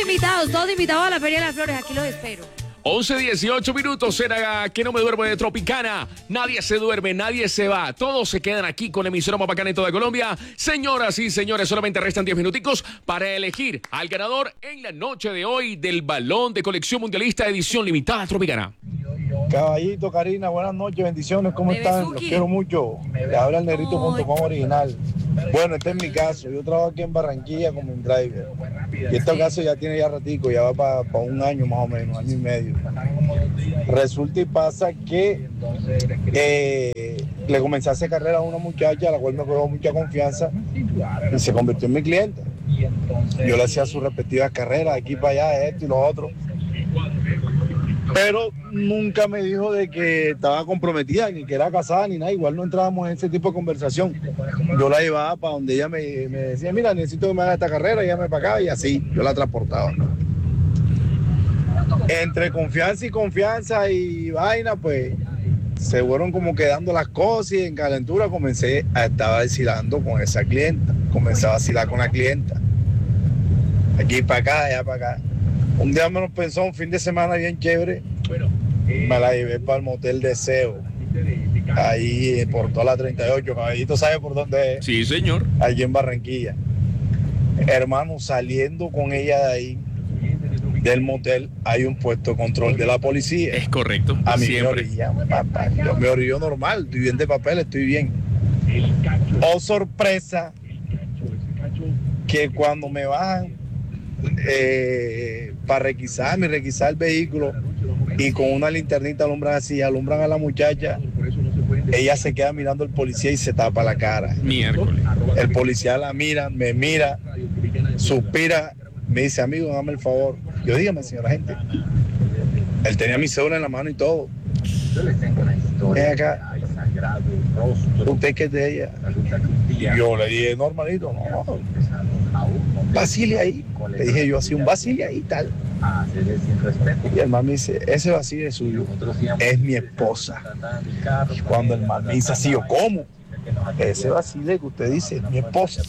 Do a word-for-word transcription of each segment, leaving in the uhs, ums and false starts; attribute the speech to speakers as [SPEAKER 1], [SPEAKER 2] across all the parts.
[SPEAKER 1] invitados, todos invitados a la Feria de las Flores. Aquí los espero.
[SPEAKER 2] once dieciocho minutos, era que no me duermo de Tropicana. Nadie se duerme, nadie se va. Todos se quedan aquí con la emisora más bacana en toda Colombia. Señoras y señores, solamente restan diez minuticos para elegir al ganador en la noche de hoy del Balón de Colección Mundialista edición limitada Tropicana.
[SPEAKER 3] Caballito, Karina, buenas noches, bendiciones, ¿cómo
[SPEAKER 1] Bebe
[SPEAKER 3] están?
[SPEAKER 1] Suki.
[SPEAKER 3] Los quiero mucho. Le habla el negrito punto com original. Bueno, este es mi caso. Yo trabajo aquí en Barranquilla como un driver. Y este caso ya tiene ya ratico, ya va para pa un año más o menos, año y medio. Resulta y pasa que eh, le comencé a hacer carrera a una muchacha a la cual me cogió mucha confianza y se convirtió en mi cliente. Yo le hacía sus respectivas carreras, aquí para allá, esto y lo otro. Pero nunca me dijo de que estaba comprometida, ni que era casada, ni nada. Igual no entrábamos en ese tipo de conversación. Yo la llevaba para donde ella me, me decía, mira, necesito que me haga esta carrera, ella me pagaba y así, yo la transportaba. Entre confianza y confianza y vaina, pues se fueron como quedando las cosas y en calentura comencé a estar vacilando con esa clienta. Comencé a vacilar con la clienta. Aquí para acá, allá para acá. Un día me lo pensó, un fin de semana bien chévere, me la llevé para el motel Deseo, ahí por toda la treinta y ocho, caballito, ¿sabe por dónde es?
[SPEAKER 2] Sí, señor.
[SPEAKER 3] Allí en Barranquilla. Hermano, saliendo con ella de ahí, del motel, hay un puesto de control de la policía.
[SPEAKER 2] Es correcto.
[SPEAKER 3] A mí
[SPEAKER 2] siempre.
[SPEAKER 3] me orillan, papá, yo me orillo normal, estoy bien de papel, estoy bien. Oh, sorpresa, que cuando me bajan, Eh, para requisarme, requisar el vehículo y con una linternita alumbran así, alumbran a la muchacha, ella se queda mirando al policía y se tapa la cara.
[SPEAKER 2] Miércoles.
[SPEAKER 3] El policía la mira, me mira, suspira, me dice, amigo, dame el favor. Yo, dígame, señora gente. Él tenía mi cédula en la mano y todo. Ven acá. ¿Usted qué es de ella? Y yo le dije, normalito, no. Vacile ahí. Le dije yo así, un vacile ahí tal. Y el man me dice, ese vacile es suyo, es mi esposa. Y cuando el man me dice así, yo, ¿cómo? Ese vacile que usted dice es mi esposa.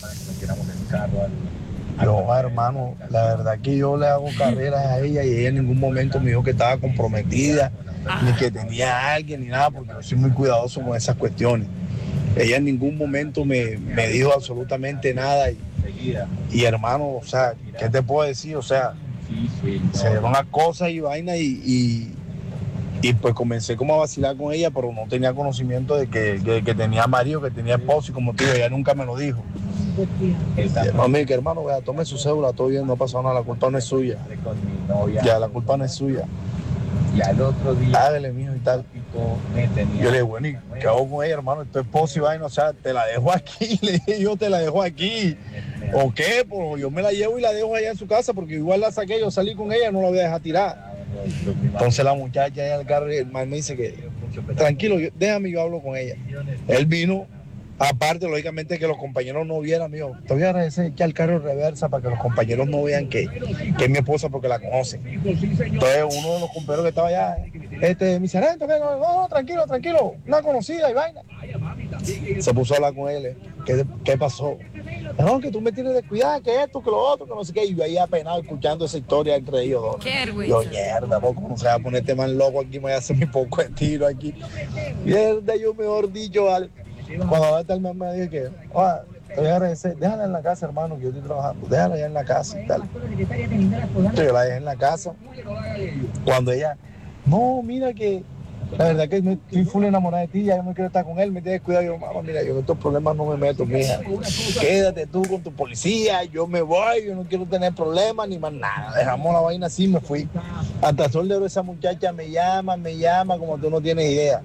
[SPEAKER 3] Yo, hermano, la verdad que yo le hago carreras a ella y ella en ningún momento me dijo que estaba comprometida, ni que tenía a alguien, ni nada, porque yo soy muy cuidadoso con esas cuestiones. Ella en ningún momento me, me dijo absolutamente nada. Y, y hermano, o sea, ¿qué te puedo decir? O sea, se dieron las cosas y vainas y, y, y pues comencé como a vacilar con ella, pero no tenía conocimiento de que, que, que tenía marido, que tenía esposo y como te digo, ella nunca me lo dijo. Hermano, que hermano, vea, tome su cédula, todo bien, no pasó nada, la culpa no es suya. Ya, la culpa no es suya. Y al otro día, hágale, mijo, y tal. Yo le dije, bueno, ¿y qué hago con ella, hermano? Tu esposo y vaina, o sea, te la dejo aquí. Le dije, yo te la dejo aquí. ¿O qué? Pues yo me la llevo y la dejo allá en su casa, porque igual la saqué, yo salí con ella, no la voy a dejar tirar. Entonces la muchacha allá en el carro, el man me dice que, tranquilo, yo, déjame, yo hablo con ella. Él vino. Aparte, lógicamente, que los compañeros no vieran, amigo. Te voy a agradecer que el carro reversa para que los compañeros no vean que, que es mi esposa porque la conocen. Entonces, uno de los compañeros que estaba allá, este, mi sargento, que no, no, tranquilo, tranquilo, una conocida y vaina. Se puso a hablar con él. ¿Qué, qué pasó? No, que tú me tienes de cuidar, que esto, que lo otro, que no sé qué. Y yo ahí apenado escuchando esa historia entre ellos dos.
[SPEAKER 1] Qué vergüenza.
[SPEAKER 3] Yo, mierda, ¿cómo no se va a poner este man loco aquí? Me voy a hacer mi poco de tiro aquí. Mierda, yo mejor dicho, vale. Cuando va a estar el man me dije que, oa, te voy a agradecer, déjala en la casa, hermano, que yo estoy trabajando, déjala allá en la casa y tal. Entonces yo la dejé en la casa. Cuando ella, no, mira que, la verdad que me estoy full enamorada de ti, ya yo no quiero estar con él, me tienes cuidado. Yo, mamá, mira, yo en estos problemas no me meto, mija. Quédate tú con tu policía, yo me voy, yo no quiero tener problemas ni más nada. Dejamos la vaina así, me fui. Hasta sol de oro esa muchacha me llama, me llama, como tú no tienes idea.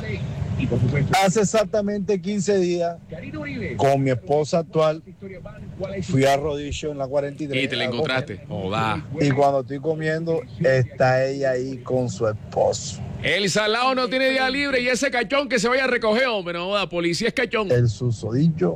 [SPEAKER 3] Hace exactamente quince días, con mi esposa actual, fui a Rodillo en la cuarenta y tres.
[SPEAKER 2] Y te la encontraste. Joda.
[SPEAKER 3] Y cuando estoy comiendo, está ella ahí con su esposo.
[SPEAKER 2] El salado no tiene día libre y ese cachón que se vaya a recoger, hombre. No, la policía es cachón.
[SPEAKER 3] El susodicho,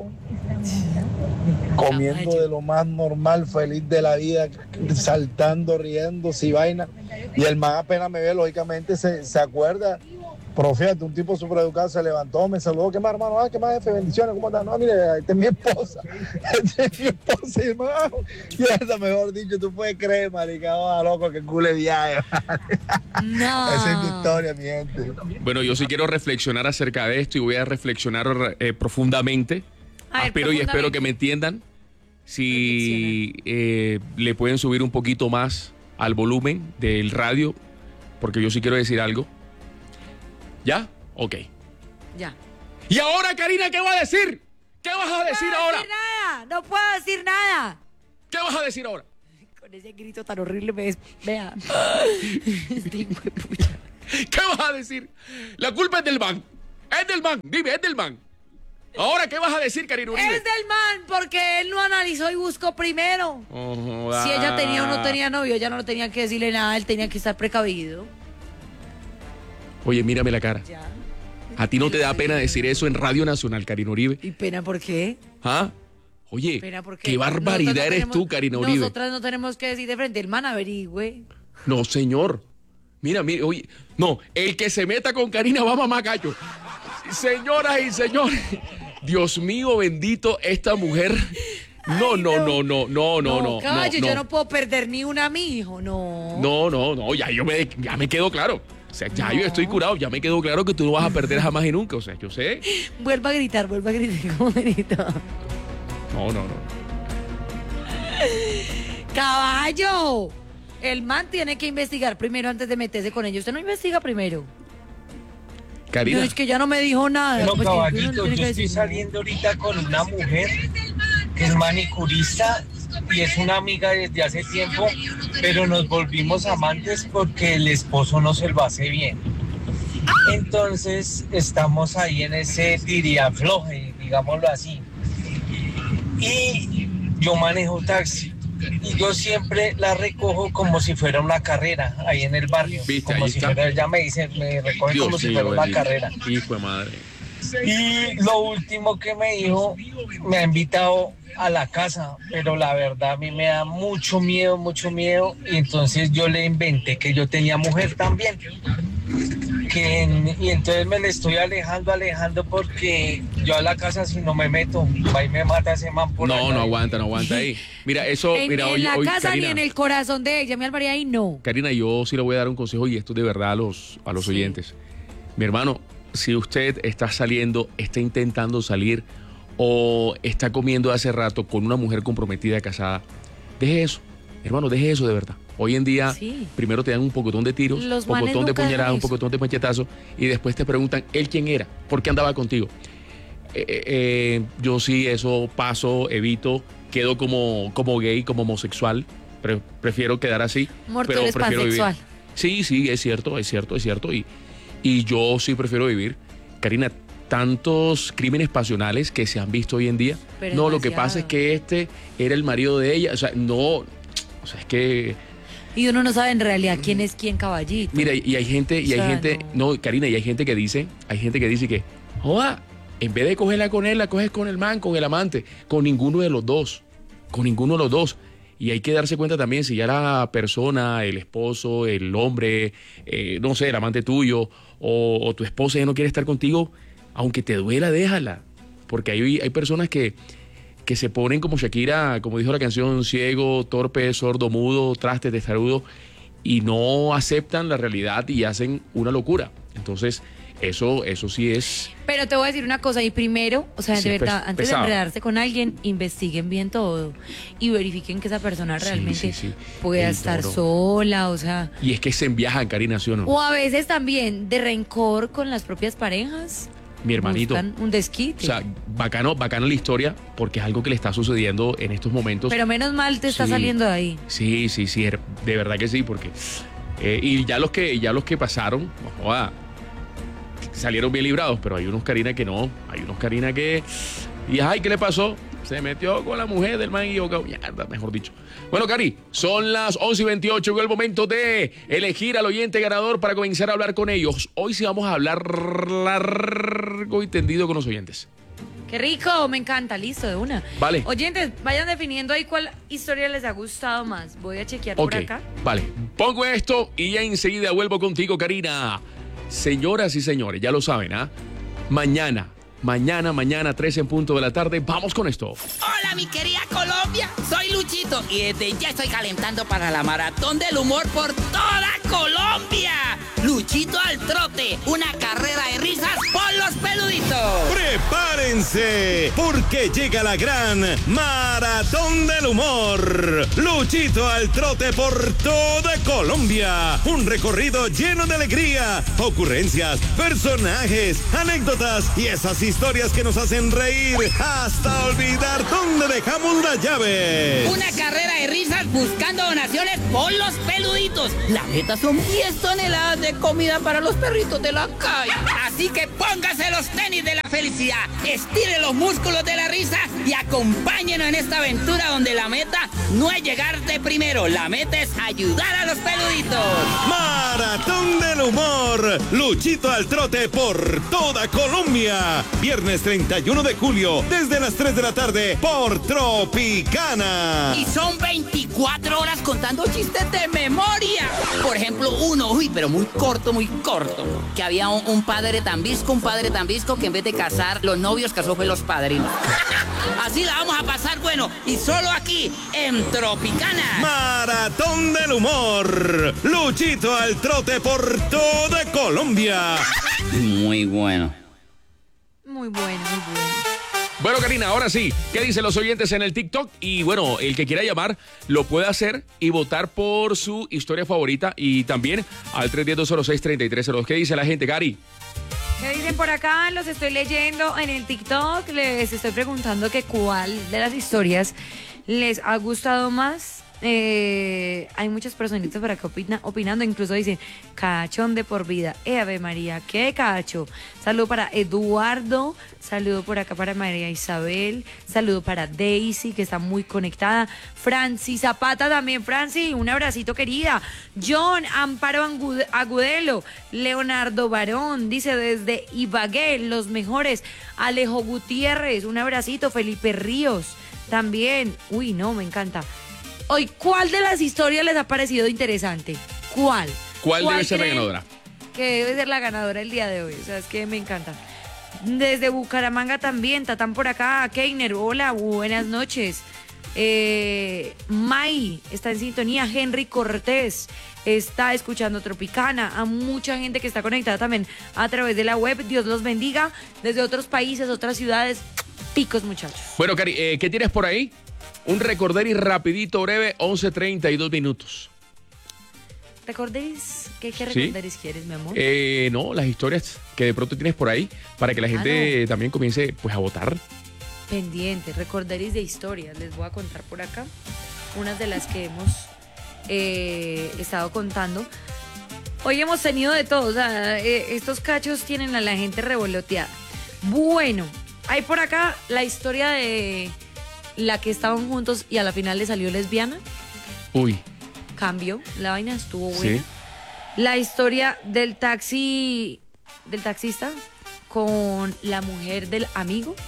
[SPEAKER 3] comiendo de lo más normal, feliz de la vida, saltando, riendo, si vaina. Y el man apenas me ve, lógicamente se, se acuerda Pero fíjate, un tipo súper educado se levantó, me saludó, ¿qué más, hermano? Ah, ¿qué más, jefe? Bendiciones, ¿cómo estás? No, mire, esta es mi esposa. Esta es mi esposa, y hermano. Y esa, mejor dicho, tú puedes creer, marica, oh, loco, que cule viaje.
[SPEAKER 1] No.
[SPEAKER 3] Esa es mi historia, mi gente.
[SPEAKER 2] Bueno, yo sí quiero reflexionar acerca de esto y voy a reflexionar eh, profundamente.
[SPEAKER 1] A ver,
[SPEAKER 2] Espero y espero
[SPEAKER 1] profundamente.
[SPEAKER 2] que me entiendan. Si eh, le pueden subir un poquito más al volumen del radio, porque yo sí quiero decir algo. ¿Ya? Ok.
[SPEAKER 1] Ya.
[SPEAKER 2] ¿Y ahora, Karina, qué vas a decir? ¿Qué vas a decir
[SPEAKER 1] no puedo
[SPEAKER 2] ahora?
[SPEAKER 1] decir nada, no puedo decir nada.
[SPEAKER 2] ¿Qué vas a decir ahora?
[SPEAKER 1] Con ese grito tan horrible me des... Vea. Este hijo de pucha.
[SPEAKER 2] ¿Qué vas a decir? La culpa es del man. Es del man. Dime, es del man. Ahora, ¿qué vas a decir, Karina Uribe?
[SPEAKER 1] Es del man, porque él no analizó y buscó primero.
[SPEAKER 2] Oh,
[SPEAKER 1] Si ella tenía o no
[SPEAKER 2] ah.
[SPEAKER 1] tenía novio, ella no tenía que decirle nada, él tenía que estar precavido.
[SPEAKER 2] Oye, mírame la cara.
[SPEAKER 1] Ya.
[SPEAKER 2] ¿A ti no te da pena decir eso en Radio Nacional, Karina Uribe?
[SPEAKER 1] ¿Y pena por qué?
[SPEAKER 2] ¿Ah? Oye,
[SPEAKER 1] Pena por
[SPEAKER 2] qué barbaridad
[SPEAKER 1] Nosotras no
[SPEAKER 2] eres
[SPEAKER 1] tenemos-
[SPEAKER 2] tú, Karina Uribe.
[SPEAKER 1] Nosotras no tenemos que decir de frente, el man averigüe.
[SPEAKER 2] No, señor. Mira, mira, oye, no, el que se meta con Karina va a mamar gallo. Señoras y señores, Dios mío bendito, esta mujer. No,
[SPEAKER 1] Ay,
[SPEAKER 2] no,
[SPEAKER 1] no.
[SPEAKER 2] no, no, no, no, no.
[SPEAKER 1] caballo,
[SPEAKER 2] no,
[SPEAKER 1] yo no puedo perder ni una a mi hijo, no.
[SPEAKER 2] No, no, no, ya yo me, ya me quedó claro. O sea, ya
[SPEAKER 1] No.
[SPEAKER 2] yo estoy curado, ya me quedó claro que tú no vas a perder jamás y nunca. O sea, yo sé.
[SPEAKER 1] Vuelva a gritar, vuelva a gritar, como grito.
[SPEAKER 2] No, no, no.
[SPEAKER 1] Caballo, el man tiene que investigar primero antes de meterse con ellos. Usted no investiga primero.
[SPEAKER 2] Karina.
[SPEAKER 1] No, es que ya no me dijo nada.
[SPEAKER 4] Bueno,
[SPEAKER 1] pues, que uno
[SPEAKER 4] caballito,
[SPEAKER 1] tiene
[SPEAKER 4] yo
[SPEAKER 1] que
[SPEAKER 4] estoy
[SPEAKER 1] decir.
[SPEAKER 4] saliendo ahorita con una mujer que es manicurista y es una amiga desde hace tiempo, pero nos volvimos amantes porque el esposo no se lo hace bien. Entonces estamos ahí en ese tiriafloje, digámoslo así. Y yo manejo taxi y yo siempre la recojo como si fuera una carrera ahí en el barrio.
[SPEAKER 2] ¿Viste?
[SPEAKER 4] Como
[SPEAKER 2] Ahí
[SPEAKER 4] si
[SPEAKER 2] está.
[SPEAKER 4] fuera, ella me dice, me recoge como
[SPEAKER 2] Dios
[SPEAKER 4] si
[SPEAKER 2] mío,
[SPEAKER 4] fuera una
[SPEAKER 2] bendito.
[SPEAKER 4] carrera.
[SPEAKER 2] Hijo de madre.
[SPEAKER 4] Y lo último que me dijo, me ha invitado a la casa, pero la verdad a mí me da mucho miedo, mucho miedo. Y entonces yo le inventé que yo tenía mujer también. Que, en- y entonces me le estoy alejando, alejando porque yo a la casa si no me meto, va y me mata ese man por
[SPEAKER 2] No,
[SPEAKER 4] allá.
[SPEAKER 2] no aguanta, no aguanta ahí. Mira, eso,
[SPEAKER 1] En,
[SPEAKER 2] mira,
[SPEAKER 1] en
[SPEAKER 2] oye,
[SPEAKER 1] la
[SPEAKER 2] oye,
[SPEAKER 1] casa
[SPEAKER 2] Karina,
[SPEAKER 1] ni en el corazón de ella, mi Alvaría, ahí no.
[SPEAKER 2] Karina, yo sí le voy a dar un consejo y esto de verdad a los, a los
[SPEAKER 1] Sí.
[SPEAKER 2] oyentes. Mi hermano, si usted está saliendo, está intentando salir o está comiendo hace rato con una mujer comprometida, casada, deje eso. Hermano, deje eso de verdad. Hoy en día,
[SPEAKER 1] Sí.
[SPEAKER 2] primero te dan un pocotón de tiros,
[SPEAKER 1] Los
[SPEAKER 2] un
[SPEAKER 1] manes
[SPEAKER 2] pocotón de
[SPEAKER 1] nunca dejan
[SPEAKER 2] puñaladas, un
[SPEAKER 1] eso.
[SPEAKER 2] pocotón de machetazos y después te preguntan, ¿él quién era? ¿Por qué andaba contigo? Eh, eh, eh, yo sí, eso paso, evito, quedo como, como gay, como homosexual. Pre- prefiero quedar así.
[SPEAKER 1] Muerto
[SPEAKER 2] pero
[SPEAKER 1] eres
[SPEAKER 2] prefiero vivir.
[SPEAKER 1] pansexual.
[SPEAKER 2] Sí, sí, es cierto, es cierto, es cierto. Y, y yo sí prefiero vivir. Karina, tantos crímenes pasionales que se han visto hoy en día.
[SPEAKER 1] Pero
[SPEAKER 2] no, lo que
[SPEAKER 1] demasiado.
[SPEAKER 2] pasa es que este era el marido de ella. O sea, no. O sea, es que.
[SPEAKER 1] Y uno no sabe en realidad quién es quién, caballito.
[SPEAKER 2] Mira, y hay gente, y hay
[SPEAKER 1] O sea,
[SPEAKER 2] gente. No. Karina, y hay gente que dice, hay gente que dice que, joda, en vez de cogerla con él, la coges con el man, con el amante, con ninguno de los dos. Con ninguno de los dos. Y hay que darse cuenta también si ya la persona, el esposo, el hombre, eh, no sé, el amante tuyo o, o tu esposa ya no quiere estar contigo, aunque te duela, déjala. Porque hay, hay personas que, que se ponen como Shakira, como dijo la canción, ciego, torpe, sordo, mudo, traste, testarudo, y no aceptan la realidad y hacen una locura. Entonces, eso, eso sí es...
[SPEAKER 1] Pero te voy a decir una cosa, y primero, o sea,
[SPEAKER 2] Sí,
[SPEAKER 1] de verdad,
[SPEAKER 2] pes-
[SPEAKER 1] antes
[SPEAKER 2] pesado.
[SPEAKER 1] de enredarse con alguien, investiguen bien todo y verifiquen que esa persona
[SPEAKER 2] Sí,
[SPEAKER 1] realmente
[SPEAKER 2] sí, sí.
[SPEAKER 1] pueda
[SPEAKER 2] El
[SPEAKER 1] estar
[SPEAKER 2] toro.
[SPEAKER 1] sola, o sea,
[SPEAKER 2] Y es que se enviajan, Karina, ¿sí o no?
[SPEAKER 1] o a veces también de rencor con las propias parejas.
[SPEAKER 2] Mi hermanito.
[SPEAKER 1] Buscan un desquite.
[SPEAKER 2] O sea, bacano, bacano la historia, porque es algo que le está sucediendo en estos momentos.
[SPEAKER 1] Pero menos mal te está
[SPEAKER 2] Sí.
[SPEAKER 1] saliendo de ahí.
[SPEAKER 2] Sí, sí, sí, er- de verdad que sí, porque eh, y ya los que ya los que pasaron, no joda, salieron bien librados, pero hay unos Karina que no, hay unos Karina que y ay, ¿qué le pasó? Se metió con la mujer del man equivocado. Mierda, mejor dicho. Bueno, Cari, son las once y veintiocho. Llegó el momento de elegir al oyente ganador para comenzar a hablar con ellos. Hoy sí vamos a hablar largo y tendido con los oyentes.
[SPEAKER 1] Qué rico, me encanta, listo, de una.
[SPEAKER 2] Vale.
[SPEAKER 1] Oyentes, vayan definiendo ahí cuál historia les ha gustado más. Voy a chequear
[SPEAKER 2] Ok,
[SPEAKER 1] por acá.
[SPEAKER 2] vale. Pongo esto y ya enseguida vuelvo contigo, Karina. Señoras y señores, ya lo saben, ¿ah? Mañana, mañana, mañana, tres en punto de la tarde, vamos con esto.
[SPEAKER 5] Hola, mi querida Colombia. Soy Luchito y desde ya estoy calentando para la maratón del humor por toda Colombia. Luchito al trote, una carrera de risas por los peluditos.
[SPEAKER 6] ¡Prepárense! Porque llega la gran Maratón del Humor. Luchito al trote por toda Colombia. Un recorrido lleno de alegría, ocurrencias, personajes, anécdotas y esas historias que nos hacen reír hasta olvidar dónde dejamos las llaves.
[SPEAKER 5] Una carrera de risas buscando donaciones por los peluditos. La meta son diez toneladas de comida para los perritos de la calle. Así que póngase los tenis de la felicidad, estire los músculos de la risa y acompáñenos en esta aventura donde la meta no es llegar de primero, la meta es ayudar a los peluditos.
[SPEAKER 6] Maratón del Humor. Luchito al trote por toda Colombia. Viernes treinta y uno de julio, desde las tres de la tarde, por Tropicana.
[SPEAKER 5] Y son veinticuatro horas contando chistes de memoria. Por ejemplo, uno, uy, pero muy corto, muy corto. Que había un, un padre tan visco, un padre tan visco que en vez de casar los novios, casó fue los padrinos. Así la vamos a pasar, bueno, y solo aquí, en Tropicana.
[SPEAKER 6] Maratón del Humor. Luchito al trote por toda Colombia.
[SPEAKER 5] Muy bueno.
[SPEAKER 1] Muy bueno, muy bueno.
[SPEAKER 2] Bueno, Karina, ahora sí, ¿qué dicen los oyentes en el TikTok? Y bueno, el que quiera llamar lo puede hacer y votar por su historia favorita y también al tres uno cero, dos cero seis, tres tres cero dos. ¿Qué dice la gente, Cari?
[SPEAKER 1] ¿Qué dicen por acá? Los estoy leyendo en el TikTok. Les estoy preguntando que cuál de las historias les ha gustado más. Eh, hay muchas personitas por acá opina, opinando, incluso dicen cachón de por vida. Eh, Ave María, qué cacho. Saludo para Eduardo, saludo por acá para María Isabel, saludo para Daisy, que está muy conectada. Franci Zapata también, Franci, un abracito querida. John Amparo Agudelo, Leonardo Barón, dice desde Ibagué, los mejores. Alejo Gutiérrez, un abracito. Felipe Ríos, también. Uy, no, me encanta. Hoy, ¿cuál de las historias les ha parecido interesante? ¿Cuál?
[SPEAKER 2] ¿Cuál, ¿Cuál debe ser la
[SPEAKER 1] creen
[SPEAKER 2] ganadora?
[SPEAKER 1] Que debe ser la ganadora el día de hoy. O sea, es que me encanta. Desde Bucaramanga también, Tatán por acá, Keiner, hola, buenas noches. Eh, May está en sintonía, Henry Cortés está escuchando Tropicana, a mucha gente que está conectada también a través de la web. Dios los bendiga. Desde otros países, otras ciudades, picos, muchachos.
[SPEAKER 2] Bueno, Cari, eh, ¿qué tienes por ahí? Un recorder y rapidito, breve, once treinta y dos minutos.
[SPEAKER 1] ¿Recorderis? ¿Qué, qué
[SPEAKER 2] ¿Sí?
[SPEAKER 1] recorderis quieres, mi amor?
[SPEAKER 2] Eh, no, las historias que de pronto tienes por ahí para que la gente
[SPEAKER 1] Ah, no.
[SPEAKER 2] también comience pues a votar.
[SPEAKER 1] Pendiente, recorderis de historias. Les voy a contar por acá unas de las que hemos eh, estado contando. Hoy hemos tenido de todo, o sea, eh, estos cachos tienen a la gente revoloteada. Bueno, hay por acá la historia de la que estaban juntos y a la final le salió lesbiana.
[SPEAKER 2] Uy,
[SPEAKER 1] Cambio, la vaina estuvo buena.
[SPEAKER 2] sí.
[SPEAKER 1] La historia del taxi, del taxista con la mujer del amigo.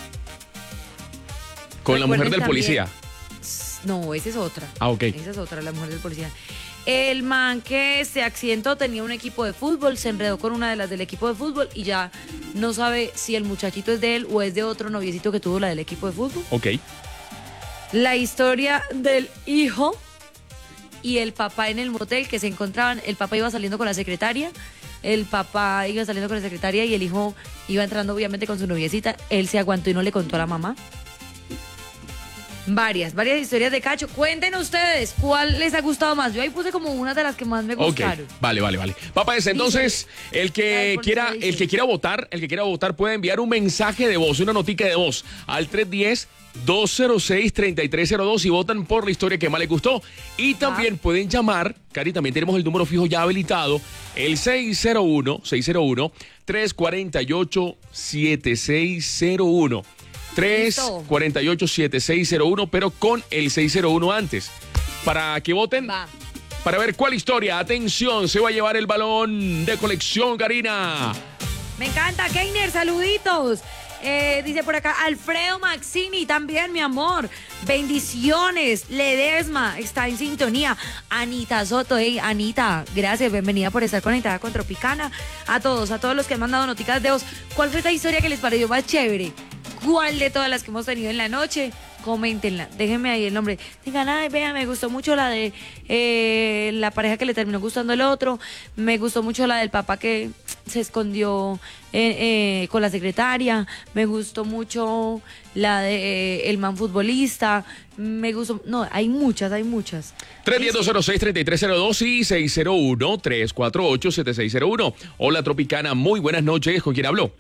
[SPEAKER 2] Con la mujer
[SPEAKER 1] Recuerden
[SPEAKER 2] del
[SPEAKER 1] también-
[SPEAKER 2] policía.
[SPEAKER 1] No, esa es otra.
[SPEAKER 2] Ah, ok.
[SPEAKER 1] Esa es otra, la mujer del policía. El man que se accidentó tenía un equipo de fútbol, se enredó con una de las del equipo de fútbol y ya no sabe si el muchachito es de él o es de otro noviecito que tuvo la del equipo de fútbol.
[SPEAKER 2] Ok.
[SPEAKER 1] La historia del hijo y el papá en el motel que se encontraban. El papá iba saliendo con la secretaria, el papá iba saliendo con la secretaria y el hijo iba entrando obviamente con su noviecita. Él se aguantó y no le contó a la mamá. Varias, varias historias de cacho. Cuenten ustedes cuál les ha gustado más. Yo ahí puse como una de las que más me
[SPEAKER 2] Ok,
[SPEAKER 1] gustaron.
[SPEAKER 2] vale, vale, vale. Papá, es entonces el
[SPEAKER 1] A
[SPEAKER 2] que
[SPEAKER 1] ver, ¿por
[SPEAKER 2] quiera,
[SPEAKER 1] qué dice?
[SPEAKER 2] el que quiera votar, el que quiera votar puede enviar un mensaje de voz, una notica de voz al tres uno cero, dos cero seis, tres tres cero dos y votan por la historia que más les gustó. Y también pueden llamar, Cari, también tenemos el número fijo ya habilitado, el seis cero uno, seis cero uno, tres cuatro ocho, siete seis cero uno. tres cuatro ocho, siete seis cero uno, pero con el seis cero uno antes. Para que voten,
[SPEAKER 1] Va.
[SPEAKER 2] para ver cuál historia, atención, se va a llevar el balón de colección, Karina.
[SPEAKER 1] Me encanta, Keiner, saluditos. Eh, dice por acá, Alfredo Maxini, también, mi amor. Bendiciones. Ledesma está en sintonía. Anita Soto, hey, Anita, gracias, bienvenida por estar conectada con Tropicana. A todos, a todos los que han mandado noticas de voz. ¿Cuál fue esta historia que les pareció más chévere? ¿Cuál de todas las que hemos tenido en la noche? Coméntenla, déjenme ahí el nombre. Digan, ay, vea, me gustó mucho la de eh, la pareja que le terminó gustando el otro. Me gustó mucho la del papá que se escondió eh, eh, con la secretaria. Me gustó mucho la de eh, el man futbolista. Me gustó, no, hay muchas, hay muchas.
[SPEAKER 2] tres uno cero, cero seis, tres tres cero dos y seis cero uno, tres cuatro ocho, siete seis cero uno. Hola, Tropicana, muy buenas noches. ¿Con quién habló?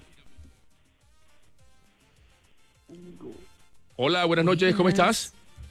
[SPEAKER 2] Hola, buenas noches, ¿cómo estás?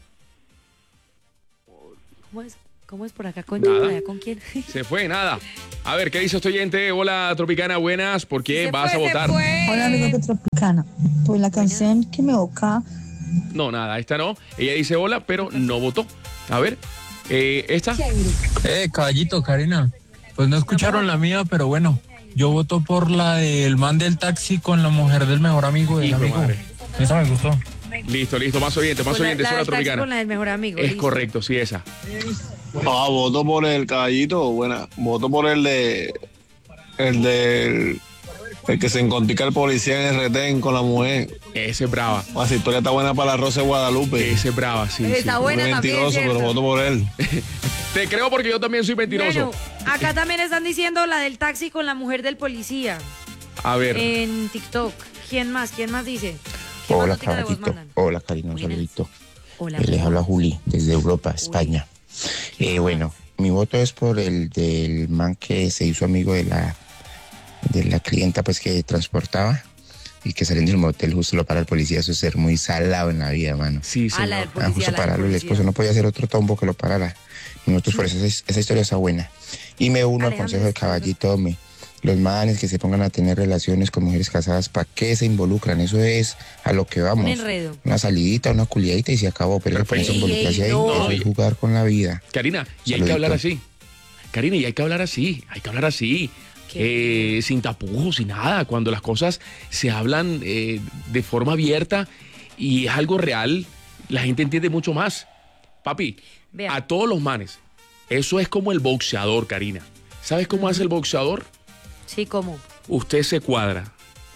[SPEAKER 1] ¿Cómo es, cómo es por acá? ¿Con,
[SPEAKER 2] Nada.
[SPEAKER 1] por allá, ¿con quién?
[SPEAKER 2] Se fue, nada. A ver, ¿qué dice este oyente? Hola, Tropicana, buenas. ¿Por qué
[SPEAKER 1] Se
[SPEAKER 2] vas
[SPEAKER 1] fue,
[SPEAKER 2] a
[SPEAKER 1] se
[SPEAKER 2] votar?
[SPEAKER 1] fue.
[SPEAKER 7] Hola amigos de Tropicana, pues la canción que me evoca.
[SPEAKER 2] No, nada, esta no. Ella dice hola, pero no votó. A ver, eh, ¿esta?
[SPEAKER 8] Eh, caballito, Karina. Pues no escucharon la mía, pero bueno. Yo voto por la del man del taxi con la mujer del mejor amigo del
[SPEAKER 2] Hijo de
[SPEAKER 8] amigo.
[SPEAKER 2] madre.
[SPEAKER 8] Esa me gustó.
[SPEAKER 2] Listo, listo, más oyente, más
[SPEAKER 1] Con la-
[SPEAKER 2] oyente,
[SPEAKER 1] la
[SPEAKER 2] sola
[SPEAKER 1] del taxi
[SPEAKER 2] Tropicana.
[SPEAKER 1] con la del mejor amigo.
[SPEAKER 2] Es
[SPEAKER 1] listo.
[SPEAKER 2] correcto, sí, esa.
[SPEAKER 3] Ah, voto por el caballito, buena. Voto por el de. El del. El que se encontica el policía en el retén con la mujer.
[SPEAKER 2] Ese es brava.
[SPEAKER 3] Esa historia está buena para la Rosa de Guadalupe.
[SPEAKER 2] Ese es brava, sí, sí.
[SPEAKER 1] Está buena
[SPEAKER 3] Muy
[SPEAKER 1] también,
[SPEAKER 3] mentiroso,
[SPEAKER 1] ¿cierto?
[SPEAKER 3] pero voto por él.
[SPEAKER 2] Te creo porque yo también soy mentiroso.
[SPEAKER 1] Bueno, acá también están diciendo la del taxi con la mujer del policía
[SPEAKER 2] A ver,
[SPEAKER 1] en TikTok. ¿Quién más? ¿Quién más dice? ¿Qué más
[SPEAKER 9] Hola,
[SPEAKER 1] noticas de voz
[SPEAKER 9] caballito.
[SPEAKER 1] mandan?
[SPEAKER 9] Hola, Karina, un
[SPEAKER 1] Buenas.
[SPEAKER 9] saludito.
[SPEAKER 1] Hola.
[SPEAKER 9] Eh, Les habla Juli, desde Europa, España. Eh, bueno, mi voto es por el del man que se hizo amigo de la, de la clienta pues que transportaba y que saliendo del motel justo lo para el policía. Eso es ser muy salado en la vida, mano.
[SPEAKER 2] sí,
[SPEAKER 1] Ah, la del
[SPEAKER 2] señor.
[SPEAKER 9] Ah,
[SPEAKER 1] policía,
[SPEAKER 9] justo
[SPEAKER 1] la del
[SPEAKER 9] pararlo, el
[SPEAKER 1] policía.
[SPEAKER 9] esposo no podía ser otro tombo que lo parara. Mi voto es por eso, esa, esa historia está buena. Y me uno al
[SPEAKER 1] Alejandro,
[SPEAKER 9] consejo del
[SPEAKER 1] disculpa.
[SPEAKER 9] caballito, me, los manes que se pongan a tener relaciones con mujeres casadas, ¿para qué se involucran? Eso es a lo que vamos.
[SPEAKER 1] Un enredo.
[SPEAKER 9] Una salidita, una culiadita y se acabó, pero eso
[SPEAKER 2] Perfecto.
[SPEAKER 9] ponerse a involucrarse ahí,
[SPEAKER 1] Ey,
[SPEAKER 9] eso
[SPEAKER 2] no.
[SPEAKER 9] es jugar con la vida.
[SPEAKER 2] Karina, y hay
[SPEAKER 9] Saludito.
[SPEAKER 2] que hablar así. Karina, y hay que hablar así, hay que hablar así.
[SPEAKER 1] Qué
[SPEAKER 2] Eh, sin tapujos, sin nada. Cuando las cosas se hablan eh, de forma abierta y es algo real, la gente entiende mucho más. Papi,
[SPEAKER 1] Vea.
[SPEAKER 2] a todos los manes, eso es como el boxeador, Karina. ¿Sabes cómo hace el boxeador?
[SPEAKER 1] Sí, ¿cómo?
[SPEAKER 2] Usted se cuadra,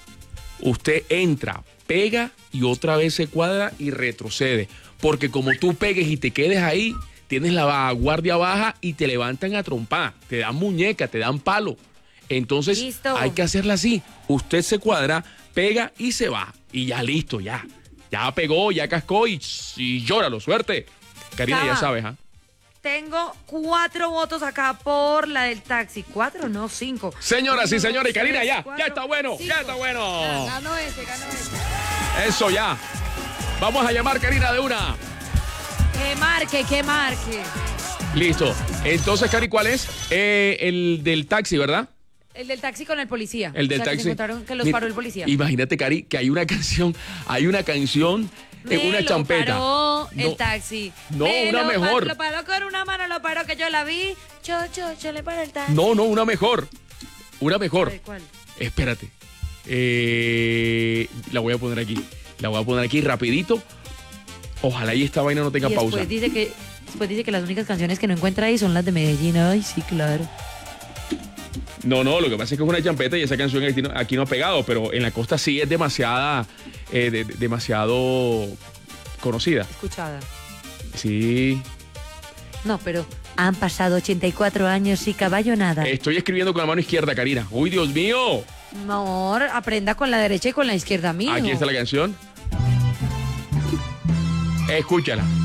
[SPEAKER 2] usted entra, pega y otra vez se cuadra y retrocede. Porque como tú pegues y te quedes ahí, tienes la guardia baja y te levantan a trompar, te dan muñeca, te dan palo. Entonces
[SPEAKER 1] Listo.
[SPEAKER 2] hay que hacerla así. Usted se cuadra, pega y se va. Y ya listo, ya. Ya pegó, ya cascó y, y llóralo, suerte. Karina, ya
[SPEAKER 1] Cava.
[SPEAKER 2] sabes, ¿ah?
[SPEAKER 1] Tengo cuatro votos acá por la del taxi. ¿Cuatro? No, cinco.
[SPEAKER 2] Señoras y
[SPEAKER 1] Uno,
[SPEAKER 2] señores,
[SPEAKER 1] dos,
[SPEAKER 2] Karina,
[SPEAKER 1] tres,
[SPEAKER 2] ya,
[SPEAKER 1] cuatro,
[SPEAKER 2] ya está bueno,
[SPEAKER 1] cinco.
[SPEAKER 2] ya está bueno.
[SPEAKER 1] Ya, ganó ese, ganó ese.
[SPEAKER 2] Eso ya. Vamos a llamar, Karina, de una.
[SPEAKER 1] Que marque, que marque.
[SPEAKER 2] Listo. Entonces, Cari, ¿cuál es? Eh, el del taxi, ¿verdad?
[SPEAKER 1] El del taxi con el policía.
[SPEAKER 2] El del
[SPEAKER 1] O sea, que
[SPEAKER 2] taxi.
[SPEAKER 1] se encontraron que los
[SPEAKER 2] Mira,
[SPEAKER 1] paró el policía.
[SPEAKER 2] Imagínate, Cari, que hay una canción, hay una canción en
[SPEAKER 1] Me
[SPEAKER 2] una
[SPEAKER 1] lo
[SPEAKER 2] champeta.
[SPEAKER 1] paró
[SPEAKER 2] No,
[SPEAKER 1] el taxi.
[SPEAKER 2] no,
[SPEAKER 1] Me
[SPEAKER 2] una
[SPEAKER 1] lo pa-
[SPEAKER 2] mejor.
[SPEAKER 1] Lo paró con una mano, lo paró que yo la vi. Yo, yo, yo le paré el taxi.
[SPEAKER 2] No, no, una mejor. Una
[SPEAKER 1] A
[SPEAKER 2] mejor.
[SPEAKER 1] ver, ¿cuál?
[SPEAKER 2] Espérate. Eh, la voy a poner aquí. La voy a poner aquí rapidito. Ojalá y esta vaina no tenga
[SPEAKER 1] Y
[SPEAKER 2] pausa.
[SPEAKER 1] después dice que después dice que las únicas canciones que no encuentra ahí son las de Medellín. Ay, sí, claro.
[SPEAKER 2] No, no, lo que pasa es que es una champeta y esa canción aquí no, aquí no ha pegado, pero en la costa sí es demasiada, eh, de- de- demasiado conocida.
[SPEAKER 1] Escuchada.
[SPEAKER 2] Sí.
[SPEAKER 1] No, pero han pasado ochenta y cuatro años y caballo nada.
[SPEAKER 2] Estoy escribiendo con la mano izquierda, Karina. ¡Uy, Dios mío!
[SPEAKER 1] Amor, aprenda con la derecha y con la izquierda, mío.
[SPEAKER 2] Aquí está la canción. Escúchala.